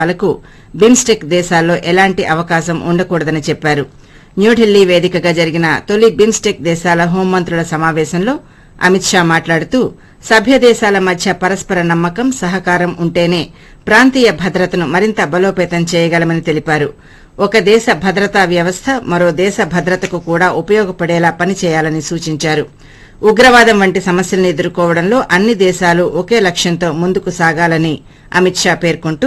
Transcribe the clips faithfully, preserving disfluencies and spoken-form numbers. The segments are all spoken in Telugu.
లకు బిమ్స్టెక్ దేశాల్లో ఎలాంటి అవకాశం ఉండకూడదని చెప్పారు. న్యూఢిల్లీ వేదికగా జరిగిన తొలి బిమ్స్టెక్ దేశాల హోంమంత్రుల సమావేశంలో అమిత్ షా మాట్లాడుతూ సభ్య దేశాల మధ్య పరస్పర నమ్మకం, సహకారం ఉంటేనే ప్రాంతీయ భద్రతను మరింత బలోపేతం చేయగలమని తెలిపారు. ఒక దేశ భద్రతా వ్యవస్థ మరో దేశ భద్రతకు కూడా ఉపయోగపడేలా పనిచేయాలని సూచించారు. ఉగ్రవాదం వంటి సమస్యలను ఎదుర్కోవడంలో అన్ని దేశాలు ఒకే లక్ష్యంతో ముందుకు సాగాలని అమిత్ షా పేర్కొంటూ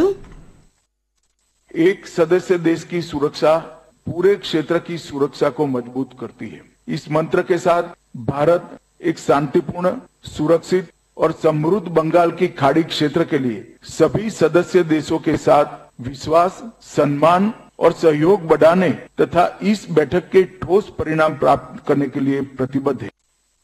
एक सदस्य देश की सुरक्षा पूरे क्षेत्र की सुरक्षा को मजबूत करती है. इस मंत्र के साथ भारत एक शांतिपूर्ण, सुरक्षित और समृद्ध बंगाल की खाड़ी क्षेत्र के लिए सभी सदस्य देशों के साथ विश्वास, सम्मान और सहयोग बढ़ाने तथा इस बैठक के ठोस परिणाम प्राप्त करने के लिए प्रतिबद्ध है.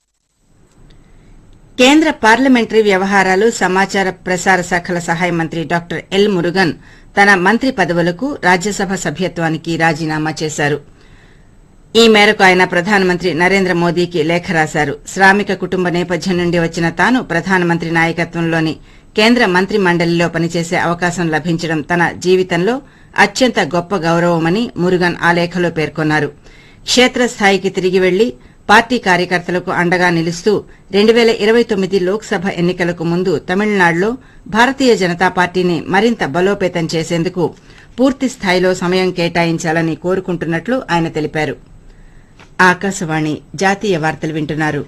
కేంద్ర పార్లమెంటరీ వ్యవహారాలు, సమాచార ప్రసార శాఖల సహాయ మంత్రి డాక్టర్ ఎల్ మురుగన్ తన మంత్రి పదవులకు రాజ్యసభ సభ్యత్వానికి రాజీనామా చేశారు. ఈ మేరకు ఆయన ప్రధానమంత్రి నరేంద్ర మోదీకి లేఖ రాశారు. శ్రామిక కుటుంబ నేపథ్యం నుండి వచ్చిన తాను ప్రధానమంత్రి నాయకత్వంలోని కేంద్ర మంత్రి మండలిలో పనిచేసే అవకాశం లభించడం తన జీవితంలో అత్యంత గొప్ప గౌరవమని మురుగన్ ఆ లేఖలో పేర్కొన్నారు. క్షేత్రస్థాయికి తిరిగి వెళ్లి పార్టీ కార్యకర్తలకు అండగా నిలుస్తూ రెండు పేల ఇరవై తొమ్మిది లోక్సభ ఎన్నికలకు ముందు తమిళనాడులో భారతీయ జనతా పార్టీని మరింత బలోపేతం చేసేందుకు పూర్తి స్థాయిలో సమయం కేటాయించాలని కోరుకుంటున్నట్లు ఆయన తెలిపారు. ఆకాశవాణి జాతీయ వార్తలు వింటున్నారు.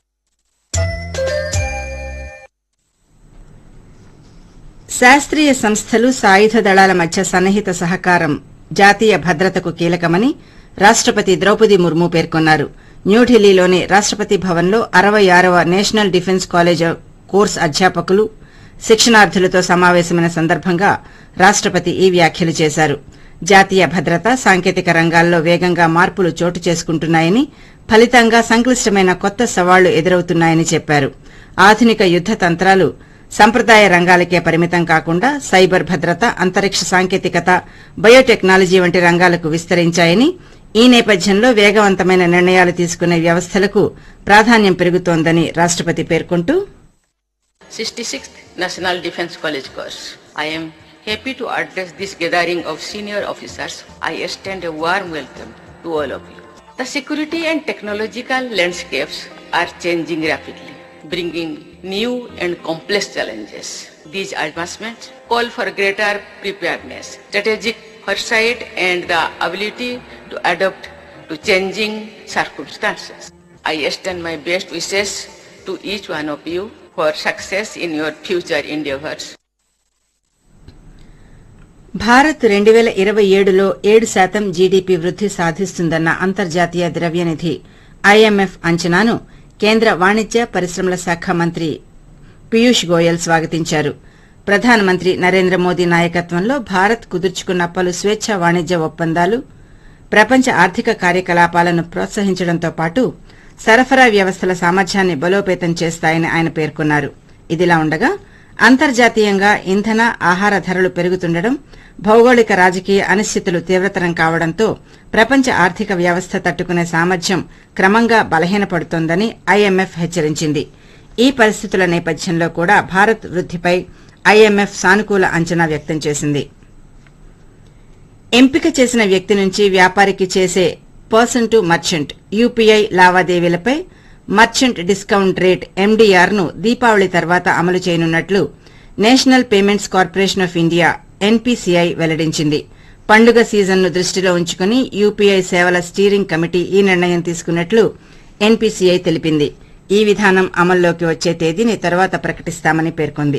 శాస్త్రీయ సంస్థలు, సాయుధ దళాల మధ్య సన్నిహిత సహకారం జాతీయ భద్రతకు కీలకమని రాష్టపతి ద్రౌపది ముర్ము పేర్కొన్నారు. న్యూఢిల్లీలోని రాష్టపతి భవన్లో అరవై ఆరవ నేషనల్ డిఫెన్స్ కాలేజ్ కోర్స్ అధ్యాపకులు, శిక్షణార్థులతో సమావేశమైన సందర్భంగా రాష్టపతి ఈ వ్యాఖ్యలు చేశారు. జాతీయ భద్రత, సాంకేతిక రంగాల్లో వేగంగా మార్పులు చోటు చేసుకుంటున్నాయని, ఫలితంగా సంక్లిష్టమైన కొత్త సవాళ్లు ఎదురవుతున్నాయని చెప్పారు. ఆధునిక యుద్ద తంత్రాలు సంప్రదాయ రంగాలకే పరిమితం కాకుండా సైబర్ భద్రత, అంతరిక్ష సాంకేతికత, బయోటెక్నాలజీ వంటి రంగాలకు విస్తరించాయని, ఈ నేపథ్యంలో వేగవంతమైన నిర్ణయాలు తీసుకునే వ్యవస్థలకు ప్రాధాన్యం పెరుగుతోందని రాష్టపతి పేర్కొంటూ sixty-sixth National Defence College course. I am happy to address this gathering of senior officers. I extend a warm welcome to all of you. The security and technological landscapes are changing rapidly, bringing new and complex challenges. These advancements call for greater preparedness, strategic foresight and the ability to adapt to changing circumstances. I extend my best wishes to each one of you for success in your future endeavors. Bharat రెండు పేల ఇరవై ఏడులో ఏడు శాతం జీడీపీ వృద్ది సాధిస్తుందన్న అంతర్జాతీయ ద్రవ్యనిధి ఐఎంఎఫ్ అంచనాను కేంద్ర వాణిజ్య, పరిశ్రమల శాఖ మంత్రి పీయూష్ గోయల్ స్వాగతించారు. ప్రధానమంత్రి నరేంద్ర మోదీ నాయకత్వంలో భారత్ కుదుర్చుకున్న పలు స్వేచ్ఛ వాణిజ్య ఒప్పందాలు ప్రపంచ ఆర్థిక కార్యకలాపాలను ప్రోత్సహించడంతో పాటు సరఫరా వ్యవస్థల సామర్థ్యాన్ని బలోపేతం చేస్తాయని ఆయన పేర్కొన్నారు. ఇదిలా ఉండగా అంతర్జాతీయంగా ఇంధన, ఆహార ధరలు పెరుగుతుండడం, భౌగోళిక రాజకీయ అనిశ్చితులు తీవ్రతరం కావడంతో ప్రపంచ ఆర్థిక వ్యవస్థ తట్టుకునే సామర్థ్యం క్రమంగా బలహీనపడుతోందని ఐఎంఎఫ్ హెచ్చరించింది. ఈ పరిస్థితుల నేపథ్యంలో కూడా భారత్ వృద్దిపై ఐఎంఎఫ్ సానుకూల అంచనా వ్యక్తం చేసింది. ఎంపిక చేసిన వ్యక్తి నుంచి వ్యాపారికి చేసే person to merchant UPI లావాదేవీలపై merchant discount rate MDR ను దీపావళి తర్వాత అమలు చేయనున్నట్లు national payments corporation of India NPCI వెల్లడించింది. పండుగ సీజన్ను దృష్టిలో ఉంచుకుని యూపీఐ సేవల స్టీరింగ్ కమిటీ ఈ నిర్ణయం తీసుకున్నట్లు ఎన్పీసీఐ తెలిపింది. ఈ విధానం అమల్లోకి వచ్చే తేదీని తర్వాత ప్రకటిస్తామని పేర్కొంది.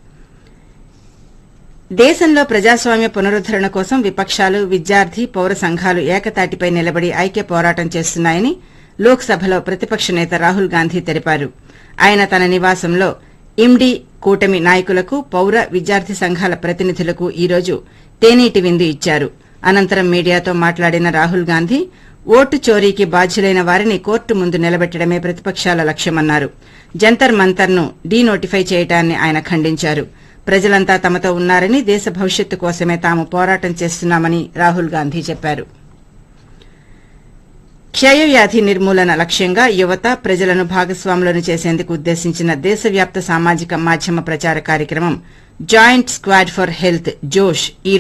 దేశంలో ప్రజాస్వామ్య పునరుద్దరణ కోసం విపక్షాలు, విద్యార్థి, పౌర సంఘాలు ఏకతాటిపై నిలబడి ఐక్య పోరాటం చేస్తున్నాయని లోక్సభలో ప్రతిపక్ష నేత రాహుల్ గాంధీ తెలిపారు. ఆయన తన నివాసంలో ఇమ్డీ కూటమి నాయకులకు, పౌర, విద్యార్థి సంఘాల ప్రతినిధులకు ఈ రోజు తేనీటి విందు ఇచ్చారు. అనంతరం మీడియాతో మాట్లాడిన రాహుల్ గాంధీ ఓటు చోరీకి బాధ్యులైన వారిని కోర్టు ముందు నిలబెట్టడమే ప్రతిపక్షాల లక్ష్యమన్నారు. జంతర్ మంతర్ ను డీనోటిఫై చేయడాన్ని ఆయన ఖండించారు. ప్రజలంతా తమతో ఉన్నారని, దేశ భవిష్యత్తు కోసమే తాము పోరాటం చేస్తున్నామని రాహుల్ గాంధీ చెప్పారు. క్షయవ్యాధి నిర్మూలన లక్ష్యంగా యువత, ప్రజలను భాగస్వాములను చేసేందుకు ఉద్దేశించిన దేశవ్యాప్త సామాజిక మాధ్యమ ప్రచార కార్యక్రమం జాయింట్ స్క్వాడ్ ఫర్ హెల్త్ జోష్ ఈ